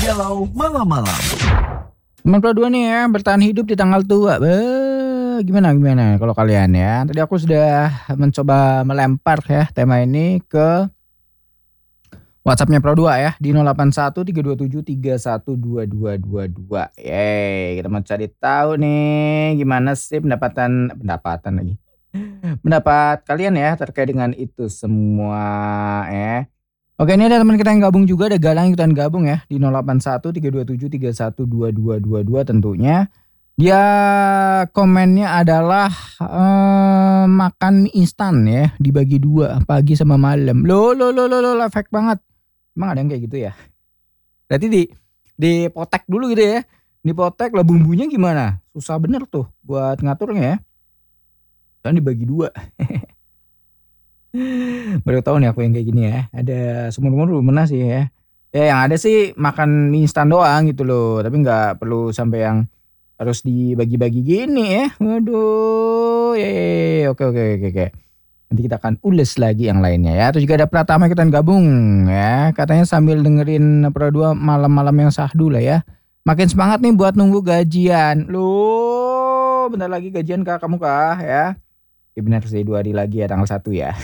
Galau Malam-Malam. Teman kedua nih ya, bertahan hidup di tanggal tua. Gimana kalau kalian ya. Tadi aku sudah mencoba melempar ya tema ini ke WhatsAppnya Pro 2 ya di 081327312222. Yeay, kita mau cari tahu nih gimana sih pendapatan lagi. Pendapat kalian ya terkait dengan itu semua ya. Oke, ini ada teman kita yang gabung juga, ada Galang ikutan gabung ya di 081327312222 tentunya. Dia komennya adalah makan mie instan ya dibagi 2 pagi sama malam. Loh, efek banget. Emang ada yang kayak gitu ya? Berarti dipotek dulu gitu ya. Dipotek lah, bumbunya gimana? Susah bener tuh buat ngaturnya ya. Dan dibagi 2. Baru tahu nih aku yang kayak gini ya. Ada seumur-umur belum pernah sih ya. Ya yang ada sih makan mie instan doang gitu loh. Tapi gak perlu sampai yang harus dibagi-bagi gini ya. Waduh. Oke. Nanti kita akan ules lagi yang lainnya ya. Terus juga ada Pratama ikutan gabung ya. Katanya sambil dengerin Pro 2 malam-malam yang sahdu lah ya. Makin semangat nih buat nunggu gajian. Loh, bentar lagi gajian kah kamu kah ya? Ya benar sih, 2 hari lagi ya, tanggal 1 ya.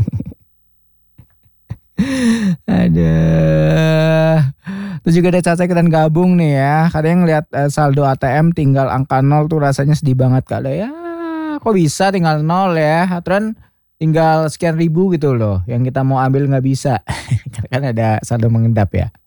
Aduh. Terus juga ada Caca ikutan gabung nih ya. Kadang ngeliat saldo ATM tinggal angka 0 tuh rasanya sedih banget kali ya. Kok bisa tinggal 0 ya? Aturan tinggal sekian ribu gitu loh. Yang kita mau ambil gak bisa. Karena kan ada saldo mengendap ya.